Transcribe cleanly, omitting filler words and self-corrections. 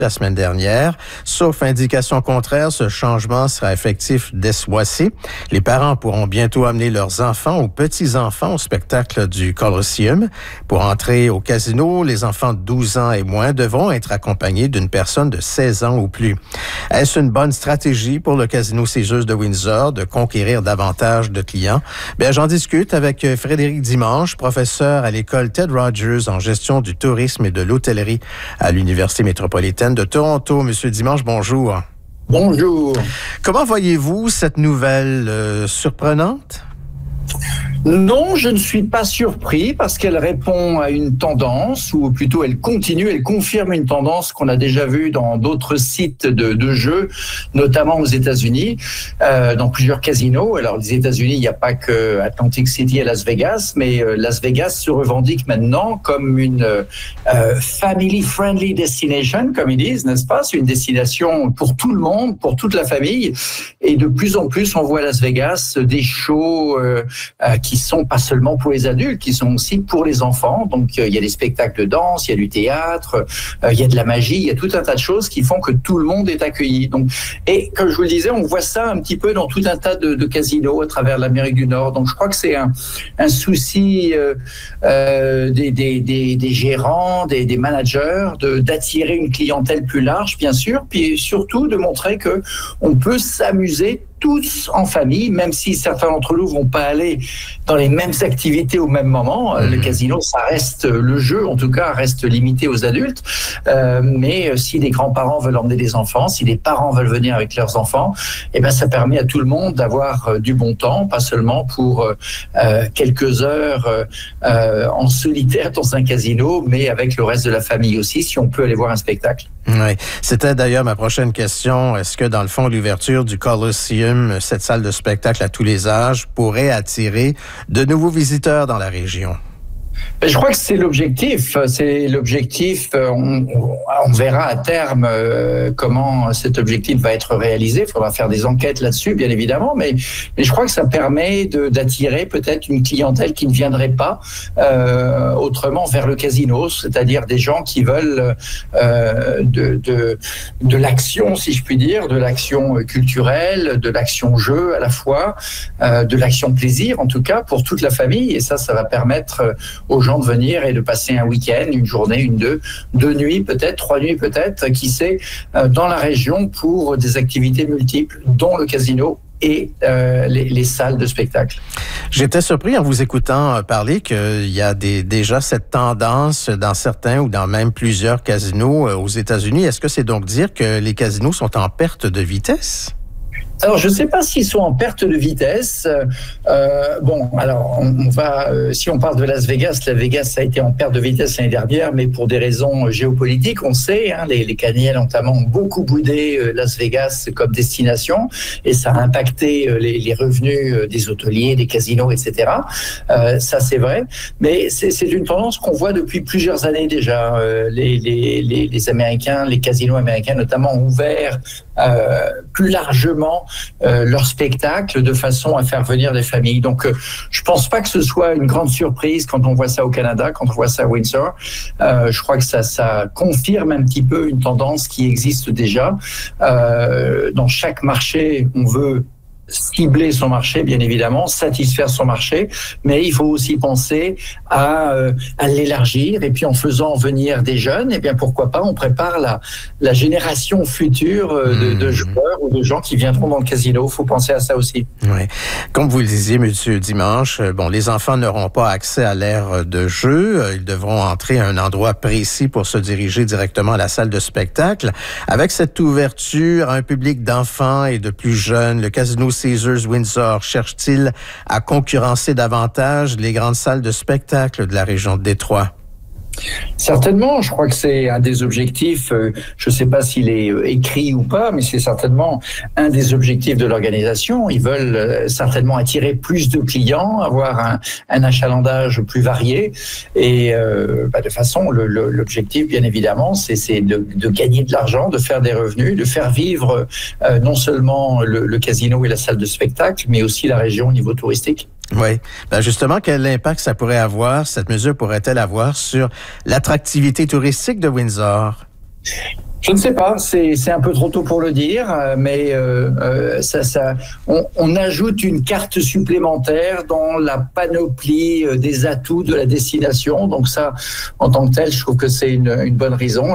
la semaine dernière. Sauf indication contraire, ce changement sera effectif dès ce mois-ci. Les parents pourront bientôt amener leurs enfants ou petits-enfants au spectacle du Colosseum. Pour entrer au casino, les enfants de 12 ans et moins devront être accompagnés d'une personne de 16 ans ou plus. Est-ce une bonne stratégie pour le Casino Caesars de Windsor de conquérir davantage de clients? Bien, j'en discute avec Frédéric Dimanche, professeur à l'école Ted Rogers en gestion du tourisme et de l'hôtellerie à l'Université métropolitaine de Toronto. Monsieur Dimanche, bonjour. Bonjour. Comment voyez-vous cette nouvelle surprenante? Non, je ne suis pas surpris parce qu'elle répond à une tendance, ou plutôt elle confirme une tendance qu'on a déjà vue dans d'autres sites de jeux, notamment aux États-Unis, dans plusieurs casinos. Alors, les États-Unis, il n'y a pas que Atlantic City et Las Vegas, mais Las Vegas se revendique maintenant comme une family-friendly destination, comme ils disent, n'est-ce pas? C'est une destination pour tout le monde, pour toute la famille. Et de plus en plus, on voit à Las Vegas des shows qui sont pas seulement pour les adultes, qui sont aussi pour les enfants. Donc, il y a des spectacles de danse, il y a du théâtre, il y a de la magie, il y a tout un tas de choses qui font que tout le monde est accueilli. Donc, et comme je vous le disais, on voit ça un petit peu dans tout un tas de casinos à travers l'Amérique du Nord. Donc, je crois que c'est un souci des gérants, des managers, d'attirer une clientèle plus large, bien sûr, puis surtout de montrer que on peut s'amuser tous en famille, même si certains d'entre nous vont pas aller dans les mêmes activités au même moment. Le casino, ça reste le jeu, en tout cas, reste limité aux adultes. Mais si les grands-parents veulent emmener des enfants, si les parents veulent venir avec leurs enfants, eh ben ça permet à tout le monde d'avoir du bon temps, pas seulement pour quelques heures en solitaire dans un casino, mais avec le reste de la famille aussi, si on peut aller voir un spectacle. Oui. C'était d'ailleurs ma prochaine question. Est-ce que, dans le fond, l'ouverture du Colosseum, cette salle de spectacle à tous les âges, pourrait attirer de nouveaux visiteurs dans la région? Je crois que c'est l'objectif. On verra à terme comment cet objectif va être réalisé. Il faudra faire des enquêtes là-dessus, bien évidemment. Mais je crois que ça permet d'attirer peut-être une clientèle qui ne viendrait pas autrement vers le casino, c'est-à-dire des gens qui veulent de l'action, si je puis dire, de l'action culturelle, de l'action jeu à la fois, de l'action plaisir en tout cas pour toute la famille. Et ça va permettre aux gens de venir et de passer un week-end, une journée, deux nuits peut-être, 3 nuits peut-être, qui sait, dans la région pour des activités multiples, dont le casino et les salles de spectacle. J'étais surpris en vous écoutant parler qu'il y a déjà cette tendance dans certains ou dans même plusieurs casinos aux États-Unis. Est-ce que c'est donc dire que les casinos sont en perte de vitesse? Alors, je ne sais pas s'ils sont en perte de vitesse. Alors, on va, si on parle de Las Vegas a été en perte de vitesse l'année dernière, mais pour des raisons géopolitiques, on sait, les Canadiens notamment ont beaucoup boudé Las Vegas comme destination, et ça a impacté les revenus des hôteliers, des casinos, etc. Ça, c'est vrai. Mais c'est une tendance qu'on voit depuis plusieurs années déjà. Les Américains, les casinos américains notamment, ont ouvert plus largement leur spectacle de façon à faire venir des familles. Donc, je pense pas que ce soit une grande surprise quand on voit ça au Canada, quand on voit ça à Windsor. Je crois que ça confirme un petit peu une tendance qui existe déjà. Dans chaque marché, on veut cibler son marché, bien évidemment, satisfaire son marché, mais il faut aussi penser à l'élargir, et puis en faisant venir des jeunes, et bien pourquoi pas, on prépare la génération future de joueurs ou de gens qui viendront dans le casino. Il faut penser à ça aussi. Oui. Comme vous le disiez, Monsieur Dimanche, les enfants n'auront pas accès à l'aire de jeu. Ils devront entrer à un endroit précis pour se diriger directement à la salle de spectacle. Avec cette ouverture à un public d'enfants et de plus jeunes, le Casino Caesars Windsor cherche-t-il à concurrencer davantage les grandes salles de spectacle de la région de Détroit? Certainement, je crois que c'est un des objectifs, je ne sais pas s'il est écrit ou pas, mais c'est certainement un des objectifs de l'organisation. Ils veulent certainement attirer plus de clients, avoir un achalandage plus varié, et de façon, l'objectif, bien évidemment, c'est de gagner de l'argent, de faire des revenus, de faire vivre non seulement le casino et la salle de spectacle, mais aussi la région au niveau touristique. Oui. Justement, quel impact ça pourrait avoir, cette mesure pourrait-elle avoir sur l'attractivité touristique de Windsor? Je ne sais pas, c'est un peu trop tôt pour le dire, mais on ajoute une carte supplémentaire dans la panoplie des atouts de la destination. Donc ça, en tant que tel, je trouve que c'est une bonne raison.